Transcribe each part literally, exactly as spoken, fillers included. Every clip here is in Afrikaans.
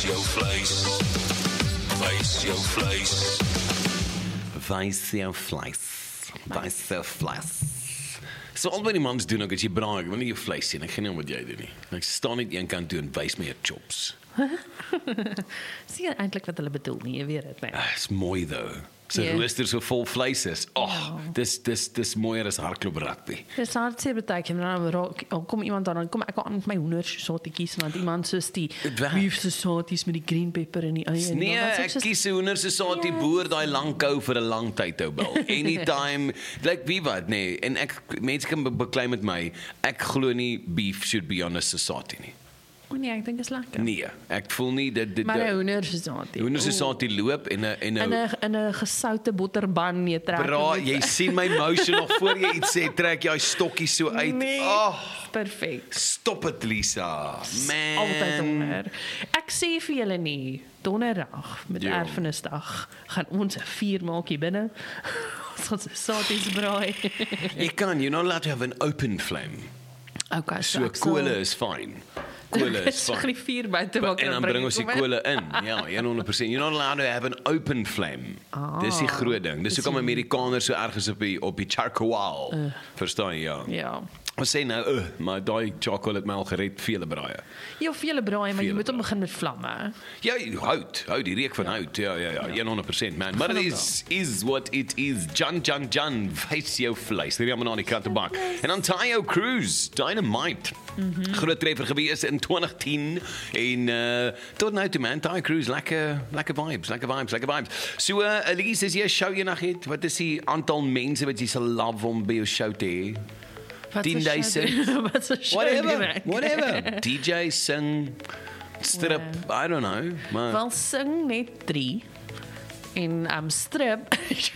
Jou vleis, wys jou vleis. Wys jou vleis. Wys jou vleis. So al wat die mans doen, ook as jy braai, ek wil nie jou vleis sien, ek gaan nie om wat jy doen nie. Ek staan net een kant toe en wys my jou chops. Sien jy eintlik wat hulle bedoel nie, jy weet dit, nee. Ah, is mooi though. So Ja. rooster so vol vleis is. Oh, Ja. dis dis dis mooier as hardloop rugby. Dis hartseer beteken, dan raak- dan kom iemand dan, dan kom ek aan met my hoendersoortetjies, want iemand soos die Dit werk. beef soorties met die green pepper en die eie. en Nee, dan was ek soos- kies 'n hoender se saad die Yes. boer daai lank hou vir 'n lang tyd hou bil. Anytime, like wie wat nee, en ek mense kan be- beklei met my. Ek glo nie beef should be on a society nie. O nee, ek dink dit is lekker. Nee, ek voel nie dit dit Maar 'n hoendersoortie. hoender se saad die loop en 'n en in 'n 'n in 'n gesoute botterban nee trek. bra, met- jy sien my motion nog voor jy iets sê, trek jy daai stokkie so uit. Nee. Oh, Perfek. stop dit Lisa. Man. Altyd honger. Ek sê vir julle nie, donderdag met Ja. erfenisdag gaan ons 'n vuur maak hier binne. Ons gaan se saaties braai. Jy kan, you're not allowed to have an open flame. Okay, So ek sal- kolle is fine. Kolle is Ek gaan fine. die vuur buite maak En dan bring ons die kom in. kolle in. Ja, honderd persent. You're not allowed to have an open flame. Ah, Dis die groot ding. Dis dis hoekom die- Amerikaners so erg is op die op die charcoal. Uh, Verstaan jy? Ja. Ja. Ons sê nou, uh, maar daai charcoal het my al gered vele braaie. Ja, vele braai, maar jy Vele moet hom begin met vlamme. Ja, hout, hout, die reuk van hout. Ja, ja, ja, honderd persent man. Maar it is is what it is. Jan Jan Jan, wys jou vleis. Hierdie man aan die kattebak. En dan Tayo Cruz, Dynamite. Mm -hmm. Groot treffer gewees in twintig tien en uh, tot nou toe man, Tayo Cruz, lekker lekker vibes, lekker vibes, lekker vibes. So uh, Elise, is jy 'n show jy nog het? Wat is die aantal mense wat jy sal love om by jou show te hê? Wat 'n tienduisend. show- Wat 'n show Whatever, doen ek? whatever. D J sing, strip, I don't know. Maar Wel sing net drie en um strip.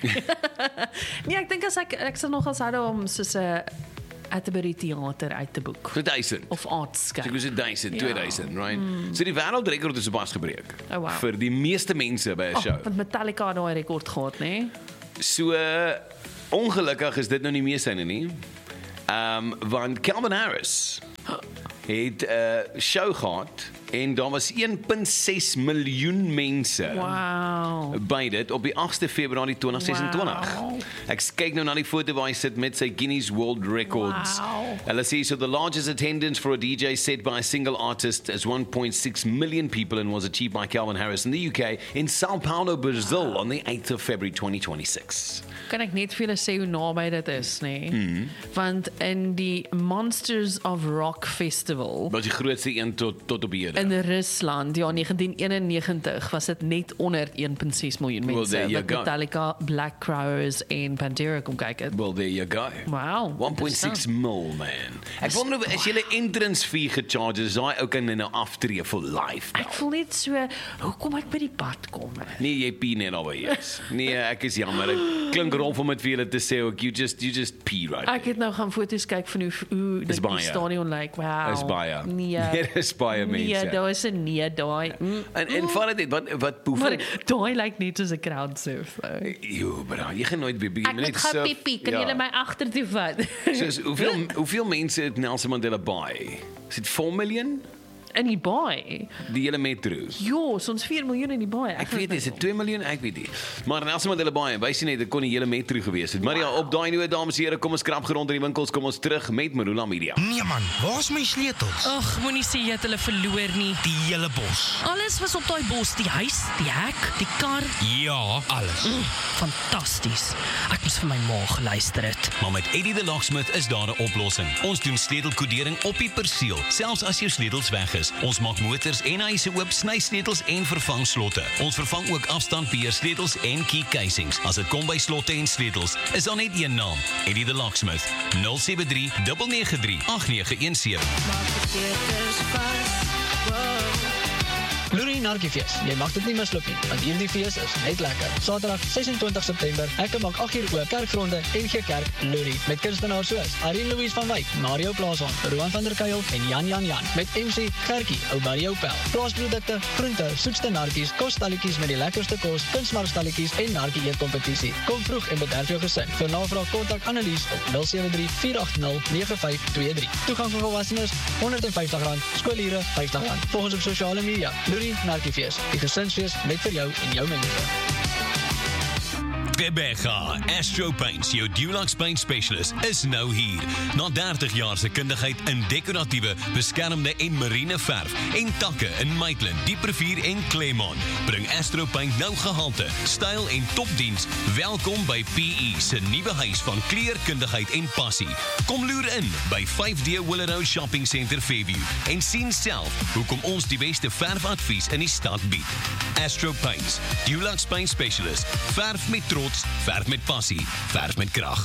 Nee, ek dink as ek ek sal nog as hou om soos 'n Atterbury teater uit te boek so duisend. of aardskyk. Ek was dit duisend, Ja. tweeduisend, right? Mm. So die wêreldrekord is pas gebreek. Oh, wow. Vir die meeste mense by 'n Oh, show. want Metallica het daai rekord gehad, nê? Nee? So uh, ongelukkig is dit nou nie meer syne nie. Ehm um, want Calvin Harris het 'n uh, show gehad en daar was een komma ses miljoen mense. Wow. By dit op die agste Februarie twintig ses en twintig. Wow. Ek kyk nou na die foto waar hy sit met sy Guinness World Records. Wow. Hulle sê so the largest attendance for a D J set by a single artist as one point six million people and was achieved by Calvin Harris in the U K in Sao Paulo, Brazil on the eighth of February twenty twenty-six. Kan ek net vir julle sê hoe naby dit is, nê? Nee? Mhm. Mm. Want in die Monsters of Rock Festival Wat die grootste een tot tot op hier. in Rusland, ja, negentien eenennegentig was dit net onder een komma ses miljoen Well, mense there you wat go. Metallica, Black Crowes en Pantera kom kyk het. Well, there you go. Wow. one point six mil, man. Ek wonder of as jy 'n entrance fee gecharge is, daai ou kan nou aftree vir life. Ek voel net so, hoe kom ek by die pad kom? Nee, jy pee net al by is. Nee, ek is jammer. Dit klink rof om dit vir julle te sê ook. You just you just pee right. Ek het nou gaan foto's kyk van hoe hoe Is dit die baie. stadion lyk. Like, wow. Is baie. Nee. Nee, dis baie mense. Nee, daar is 'n nee daai. Mm. En en vat dit wat wat hoeveel Maar daai lyk net soos 'n crowd surf. though. Jo, bra, jy gaan nooit weer begin Ek met moet net gaan surf. piepie, kan Ja. julle my agter toe vat? Soos hoeveel hoeveel mense het Nelson Mandela Bay? Is dit four miljoen? In die baai. Die hele metro. Jo, ons vier miljoen in die baai. Ek weet nie, is dit two miljoen? Ek weet nie. Maar Nelson Mandela Bay, wys jy net dit kon die hele metro gewees het. Maar ja, op daai noot dames en here, kom ons krap gerond in die winkels, kom ons terug met Marula Media. Nee man, waar's my sleutels? Ag, moenie sê jy het hulle verloor nie. Die hele bos. Alles was op daai bos, die huis, die hek, die kar. Ja, alles. Mm, fantasties. Ek moes vir my ma geluister het. Maar met Eddie the Locksmith is daar 'n oplossing. Ons doen sleutelkodering op die perseel, selfs as jou sleutels weg is. Ons maak motors en huise oop, sny sleutels en vervang slotte. Ons vervang ook afstandbeheer sleutels en key casings. As dit kom by slotte en sleutels, is daar net een naam: Eddie the Locksmith. nul sewe drie nine nine drie agt nege een sewe. Loerie Narkiefees, jy mag dit nie misloop nie, want hierdie fees is net lekker. Saterdag ses en twintig September, Hekke maak agt uur oop, Kerkgronde, N G Kerk, Loerie. Met kunstenaars soos Arien Louise van Wyk, Mario Plaaswan, Roan van der Kuil en Jan Jan Jan. Met M C Gertjie, ou Mario Pel. Plaasprodukte, groente, soetste narkies, kosstalletjies met die lekkerste kos, kunsmarkstalletjies en narkie eetkompetisie. Kom vroeg en bederf jou gesin. Vir navraag kontak Annelies op nul sewe drie vier agt nul nege vyf twee drie. Toegang vir volwassenes honderd en vyftig rand, skoolure vyftig rand. Volgens op sosiale media. Loerie Hartjiefees, die gesinsfees net vir jou en jou mense. Rebecca, Astro Paints, jou Dulux Paint Specialist, is nou hier. Na dertig jaar se kundigheid in dekoratiewe, beskermde en marine verf en takke in Maitland, Dieprivier en Claremont, bring Astro Paint nou gehalte, styl en topdiens. Welkom by P E se nuwe huis van kleurkundigheid en passie. Kom loer in by vyf D Willow Shopping Centre Fairview en sien self hoekom ons die beste verfadvies in die stad bied. Astro Paints, Dulux Paint Specialist, verf met trots, verf met passie, verf met krag.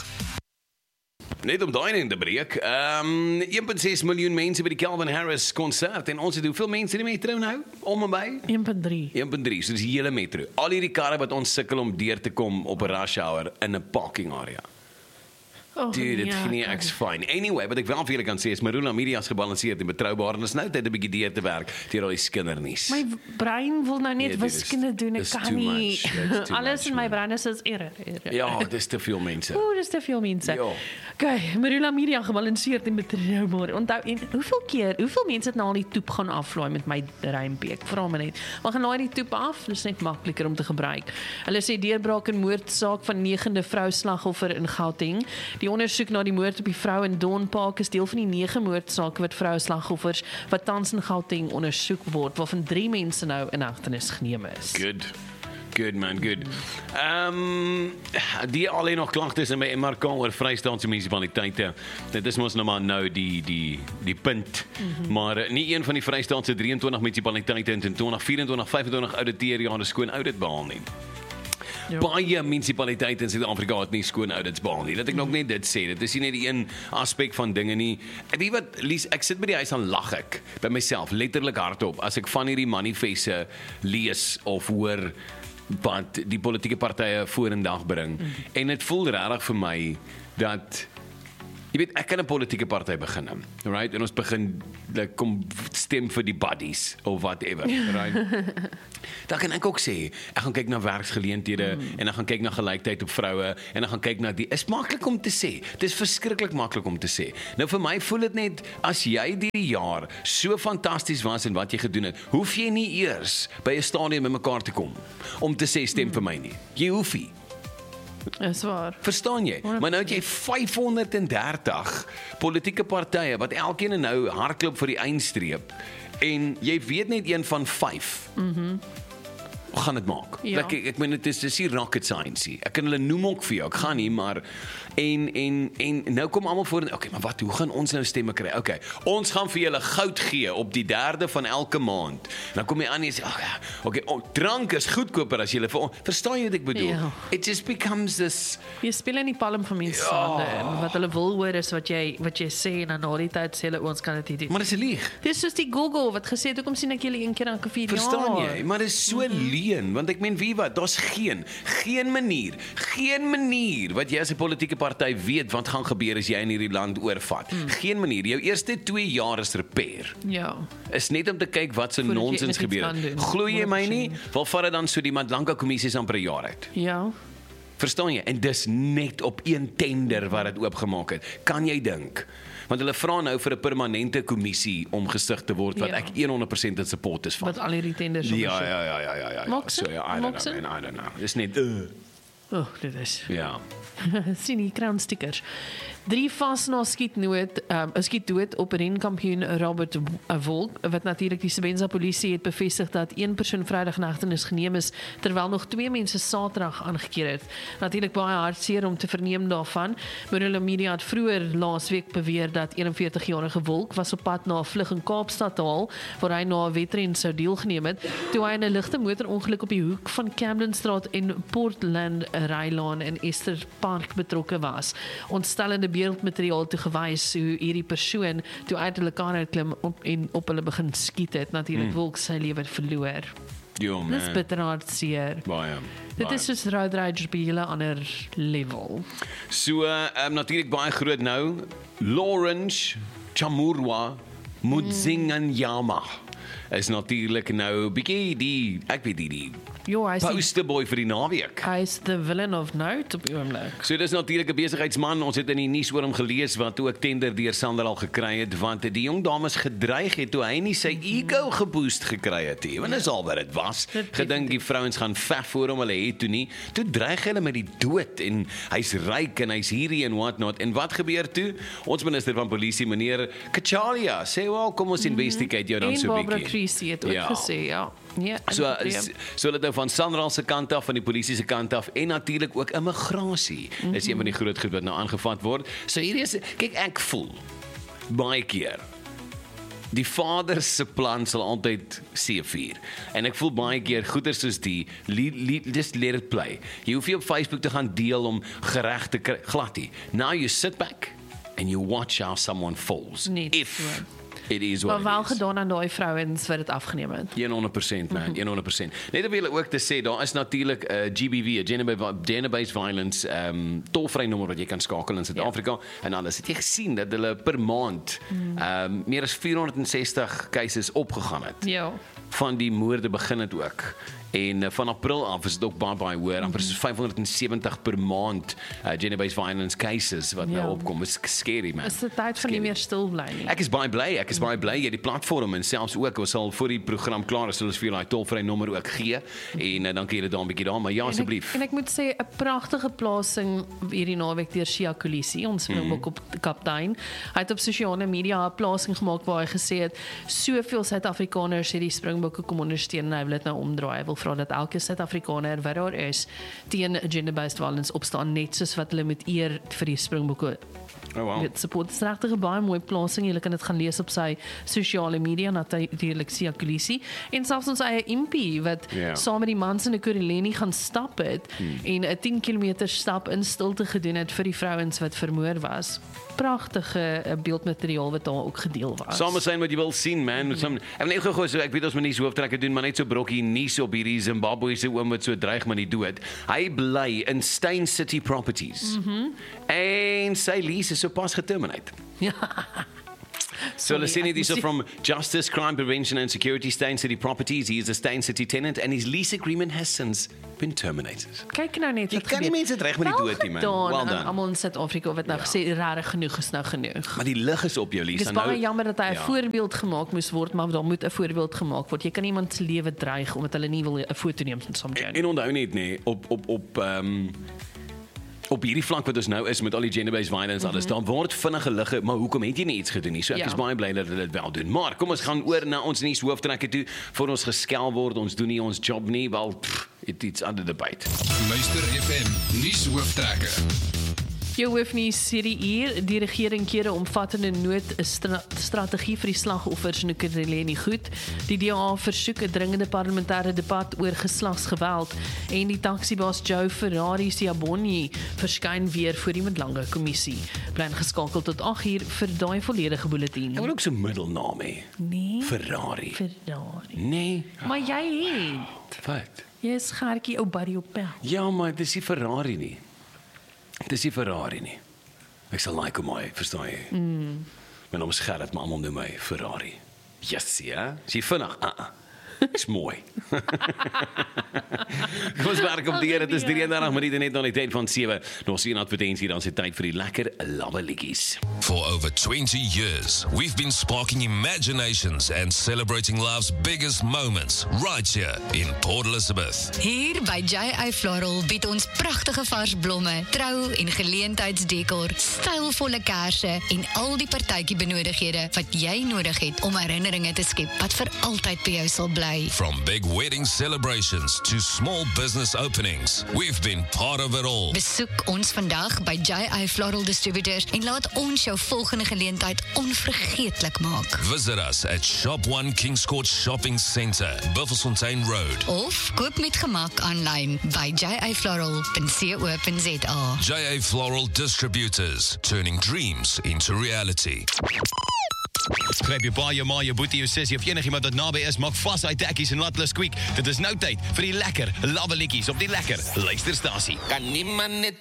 Net om daai in te breek, um, een komma ses miljoen mense by die Calvin Harris konsert en ons het hoeveel mense in die metro nou? Om en by? een komma drie. een komma drie, so dis die hele metro. Al hierdie karre wat ons sukkel om deur te kom op 'n rush hour in 'n parking area. Oh, Dude, dit ja, gee ek's fine. Anyway, wat ek wel vir julle kan sê is Marula Media is gebalanseerd en betroubaar en ons nou tyd 'n bietjie deur te werk deur al die skindernuus. My brein wil nou net Nee, dit is- wiskunde doen, ek dis kan too nie. much, it's too Alles much, in my man. brein is is error. error. Ja, dis te veel mense. Oeh, dis te veel mense. Ja. Okay, Marula Media gebalanseerd en betroubaar. Onthou, en hoeveel keer, hoeveel mense het nou al die toep gaan aflaai met my rympie? Ek vra my net. Maar gaan laai die toep af, dis net makliker om te gebruik. Hulle sê deurbraak en moordsaak van negende vrou slagoffer in Gauteng. Die ondersoek na die moord op die vrou in Don Park is deel van die nege moordsake wat vroue slagoffers wat tans in Gauteng ondersoek word, waarvan drie mense nou in hegtenis geneem is. Good. Good man, good. Ehm um, die alleen nog klagtes in my M R K oor Vrystaatse munisipaliteite. Dit is mos nou maar nou die die die punt. Mm-hmm. Maar uh, nie een van die Vrystaatse drieëntwintig munisipaliteite in twintig vyf-twintig vyf-en-twintig ouditeerjare skoon audit behaal nie. Ja. Baie munisipaliteite in Suid-Afrika het nie skoon audits behaal nie. Dat ek nog net dit sê. Dit is nie net die een aspek van dinge nie. Ek weet wat, Lies, ek sit by die huis en lag ek by myself letterlik hardop as ek van hierdie manifeste lees of hoor wat die politieke partye vorendag bring. Mm. En dit voel regtig vir my dat jy weet, ek kan 'n politieke party begin, right? En ons begin like, kom stem vir die buddies of whatever, right? Dan kan ek ook sê, ek gaan kyk na werksgeleenthede mm. en ek gaan kyk na gelykheid op vroue en ek gaan kyk na die, is maklik om te sê. Dit is verskriklik maklik om te sê. Nou vir my voel dit net, as jy hierdie jaar so fantasties was in wat jy gedoen het, hoef jy nie eers by 'n stadion met mekaar te kom om te sê stem mm. vir my nie. Jy hoef nie. Is waar. Verstaan jy? Maar nou het jy vyfhonderddertig politieke partye wat elkeen nou hardloop vir die eindstreep en jy weet net een van vyf. Mhm. Hoe gaan dit maak? Ja. Ek ek meen dit is dis nie rocket science nie. Ek kan hulle noem ook vir jou. Ek gaan nie, maar en en en nou kom almal voor en okay, maar wat, hoe gaan ons nou stemme kry? Okay, ons gaan vir julle goud gee op die derde van elke maand. Dan kom jy aan en jy sê, "Ag ja, okay, oh, drank is goedkoper as julle vir ons." Verstaan jy wat ek bedoel? Ja. It just becomes this Jy speel in die palm van mense se hande en wat hulle wil hoor is wat jy wat jy sê en dan na die tyd sê hulle ons kan dit nie doen. maar dis 'n lieg. Dis soos die Google wat gesê het hoekom sien ek julle een keer aan koffie. Verstaan jy? Maar dit is so mm-hmm. leen, want ek meen wie wat, daar's geen geen manier, geen manier wat jy as 'n politieke party weet wat gaan gebeur as jy in hierdie land oorvat. Mm. Geen manier. Jou eerste twee jaar is repair. Ja. Is net om te kyk wat so Voordat jy nonsens enigiets gebeur kan het. doen. Glo jy my nie? honderd persent. Wel vat dit dan so die Mandela kommissies amper 'n jaar uit. Ja. Verstaan jy? En dis net op een tender wat dit oopgemaak het. Kan jy dink? Want hulle vra nou vir 'n permanente kommissie om gestig te word wat Ja. ek honderd persent in support is van. Wat al hierdie tenders Ja, ondersoek. ja, ja, ja, ja, ja. Maak So sin? ja, I Maak don't sin? know, man, I don't know. Dis net uh, Oh, dit is. ja. sien hier crown stickers. Drie vas na skietnood, um, 'n skietdood op renkampioen Robert Wolk, wat natuurlik die Sebenza polisie het bevestig dat een persoon Vrydag in hegtenis geneem is, terwyl nog twee mense Saterdag aangekeer het. Natuurlik baie hartseer om te verneem daarvan. Marula Media het vroeër laasweek beweer dat eenenveertig-jarige Wolk was op pad na 'n vlug in Kaapstad te haal, waar hy na 'n wedren sou deelgeneem het, toe hy in 'n ligte motorongeluk op die hoek van Camdenstraat en Portland Rylaan in Ester Park betrokke was. Ontstellende beeldmateriaal toe gewys hoe hierdie persoon toe uit hulle kar uitklim op en op hulle begin skiet het, natuurlik mm. Wolk sy lewe verloor. Jo man. Dis bitter hartseer. Baie. Dit baie. is soos road rage op 'n hele ander level. So uh, um, natuurlik baie groot nou. Lawrence Chamurwa Mudzinganyama is natuurlik nou bietjie die ek weet nie die Jo, hy is die, posterboy vir die naweek. hy is the villain of note op die oomblik. So dis natuurlik 'n besigheidsman. Ons het in die nuus oor hom gelees wat ook tender deur Sander al gekry het, want die jong dames gedreig het toe hy nie sy ego geboost gekry het nie. Want dis al wat dit was. Gedink die vrouens gaan veg voor hom, hulle het toe nie. Toe dreig hulle met die dood en hy's ryk en hy's hierdie en what not. En wat gebeur toe? Ons minister van polisie, meneer Kachalia, sê wel kom ons investigate jou dan En so Barbara bietjie. Creasy het ook Ja. gesê, ja. Ja, So inderdaad. so hulle nou van Sandra se kant af, van die polisie se kant af en natuurlik ook immigrasie. Mm-hmm. Is een van die groot goed wat nou aangevat word. So hierdie is kyk ek voel baie keer die vader se plan sal altyd seëvier. En ek voel baie keer goeie soos die li, li, just let it play. Jy hoef nie op Facebook te gaan deel om gereg te kry, glad nie. Now you sit back and you watch how someone falls. Net If so. it is Maar what wel it is. gedaan aan daai vrouens wat dit afgeneem het. honderd persent man, honderd persent. Net om julle ook te sê, daar is natuurlik 'n uh, G B V, 'n gender-based violence um, tolvrye nommer wat jy kan skakel in Suid-Afrika ja. En alles. Het jy gesien dat hulle per maand um, meer as vierhonderdsestig cases opgegaan het? Ja. Van die moorde begin het ook. En uh, van April af is dit ook baie baie hoër, amper soos vyfhonderdsewentig per maand uh, gender-based violence cases wat Ja. nou opkom. Is scary man. Is dit tyd van nie meer stil bly nie. Ek is baie bly, ek is baie bly jy die platform en selfs ook ons sal voor die program klaar is, sal ons vir julle daai tolvrye nommer ook gee en uh, dan kan julle daar 'n bietjie daar, maar ja En ek, asseblief. en ek moet sê 'n pragtige plasing hierdie naweek deur Shia Kolisi, ons springbok mm. op kaptein. Hy het op sosiale media 'n plasing gemaak waar hy gesê het soveel Suid-Afrikaners het die Springbokke kom ondersteun en hy wil dit nou omdraai. Hy wil vra dat elke Suid-Afrikaner wat daar is teen gender-based violence opstaan, net soos wat hulle met eer vir die Springbokke Oh wow. dit support. Dit is regtig 'n baie mooi plasing. Jy kan dit gaan lees op sy sosiale media, natuurlik Shia Kolisi en selfs ons eie M P wat Ja. saam met die mans in 'n Ekurhuleni gaan stap het Hmm. en 'n tien kilometer stap in stilte gedoen het vir die vrouens wat vermoor was. Pragtige uh, beeldmateriaal wat daar ook gedeel was. Saam zijn wat jy wil sien man. Met some, ek wil net gou so ek weet ons moet nie so hooftrekke doen, maar net so brokkie nuus op hierdie Zimbabweëse oom wat so dreig met die dood. Hy bly in Steyn City Properties. Mm-hmm. En sy lease is so pas geterminate. So hulle sê net hierso from Justice, Crime Prevention and Security Steyn City Properties. He is a Steyn City tenant and his lease agreement has since been terminated. Kyk nou net Jy wat kan nie gebeur. mense dreig met die Wel dood nie man. gedaan Well aan done. almal in Suid-Afrika wat nou Ja. gesê regtig genoeg is nou genoeg. Maar die lig is op jou Dit lease. is baie jammer dat hy 'n ja. voorbeeld gemaak moes word, maar daar moet 'n voorbeeld gemaak word. Jy kan iemand se lewe dreig omdat hulle nie wil 'n foto neem van saam En onthou net nê, op op op ehm um, op hierdie vlak wat ons nou is met al die gender-based violence mm-hmm. alles, dan word vinnige ligge, maar hoekom het jy nie iets gedoen nie? So ek Ja. is baie bly dat hulle dit wel doen. Maar kom ons gaan oor na ons nuus hooftrekke toe voor ons geskel word. Ons doen nie ons job nie, wel pff, it, it's under debate. Luister F M nuushooftrekke. Jou hoofnuus hierdie uur, die regering keer 'n omvattende noodstrategie vir die slagoffers in Ekurhuleni goed. Die D A versoek 'n dringende parlementêre debat oor geslagsgeweld en die taksibaas Joe Ferrari Siabonyi verskyn weer voor die Mdlanga kommissie. Bly geskakel tot agt uur vir daai volledige bulletin. Ek wil ook so 'n middelnaam hê. Nee, Ferrari. Ferrari. Nee. Maar jy het. Wat? Jy is gaartjie ou Barry op pel. Ja, maar dis nie Ferrari nie. Dis nie Ferrari nie. Ek sal like hom hy, verstaan jy? Mm. My naam is Gerrit, maar almal noem my Ferrari. Yes, ja. Is jy vinnig? Ah. Uh -uh. Is mooi. Kom ons werk op die hier. Dit is drieëndertig minute net na die tyd van sewe. Nog sien advertensie dan se tyd vir die lekker lawwe liedjies. For over twenty years, we've been sparking imaginations and celebrating life's biggest moments right here in Port Elizabeth. Hier by J I Floral bied ons pragtige vars blomme, trou- en geleentheidsdekor, stylvolle kersse en al die partytjie benodighede wat jy nodig het om herinneringe te skep wat vir altyd by jou sal bly. From big wedding celebrations to small business openings, we've been part of it all. Besoek ons vandag by J I Floral Distributors en laat ons jou volgende geleentheid onvergeetlik maak. Visit us at Shop One Kings Court Shopping Centre, Buffelsfontein Road. Of koop met gemak aanlyn by j i floral dot co dot z a. J A Floral Distributors, turning dreams into reality. Gryp jou pa, jou ma, jou boetie, jou sussie of enigiemand wat naby is, maak vas hy tekkies en laat hulle squeak. Dit is nou tyd vir die lekker lawwe liedjies op die lekker luisterstasie. Kan niemand net